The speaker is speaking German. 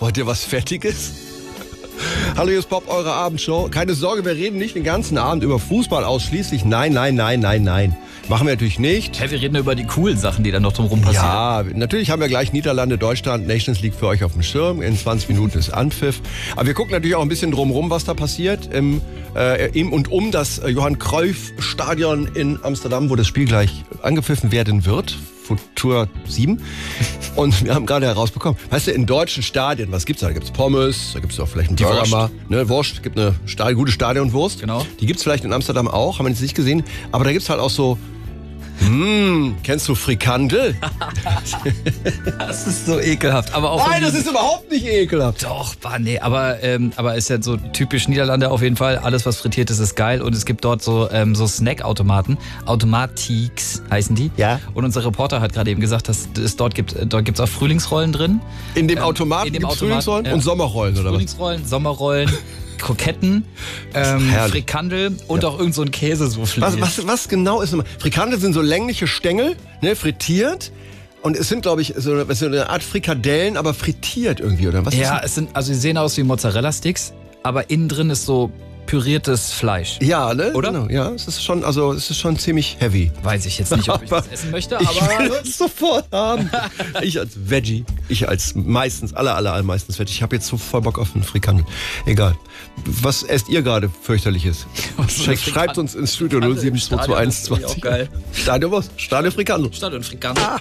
Wollt ihr was Fettiges? Hallo, hier ist Bob, eure Abendshow. Keine Sorge, wir reden nicht den ganzen Abend über Fußball ausschließlich. Nein. Machen wir natürlich nicht. Hey, wir reden über die coolen Sachen, die dann noch drumherum passieren. Ja, natürlich haben wir gleich Niederlande, Deutschland, Nations League für euch auf dem Schirm. In 20 Minuten ist Anpfiff. Aber wir gucken natürlich auch ein bisschen drumherum, was da passiert. Im und um das Johann Cruyff Stadion in Amsterdam, wo das Spiel gleich angepfiffen werden wird. Futur 7. Und wir haben gerade herausbekommen, weißt du, in deutschen Stadien, was gibt's da? Da gibt's Pommes, da gibt's auch vielleicht einen Burger mal. Ne, Wurst, gibt eine gute Stadionwurst. Genau. Die gibt's vielleicht in Amsterdam auch, haben wir jetzt nicht gesehen. Aber da gibt's halt auch so, kennst du Frikandel? Das ist so ekelhaft. Aber auch Nein, das ist überhaupt nicht ekelhaft. Doch, nee, aber ist ja so typisch Niederlande auf jeden Fall. Alles, was frittiert ist, ist geil. Und es gibt dort so Snackautomaten. Automatiks heißen die. Ja. Und unser Reporter hat gerade eben gesagt, dass es dort gibt's auch Frühlingsrollen drin. In dem Automaten gibt's Frühlingsrollen und Sommerrollen, oder was? Frühlingsrollen, Sommerrollen. Kroketten, Frikandel und auch irgend so ein Käsesoufflé. Was genau ist? Frikandel sind so längliche Stängel, ne, frittiert. Und es sind, glaube ich, so eine Art Frikadellen, aber frittiert irgendwie, oder was? Ja, sie sehen aus wie Mozzarella-Sticks, aber innen drin ist so püriertes Fleisch. Ja, ne? Oder? Genau, ja, es ist schon ziemlich heavy. Weiß ich jetzt nicht, ob ich das essen möchte, aber ich will das sofort haben. Ich als Veggie, allermeistens Veggie. Ich habe jetzt so voll Bock auf einen Frikandel. Egal. Was esst ihr gerade fürchterliches? Schreibt uns ins Studio 0722120. Stadion Frikandel. Stadion Frikandel.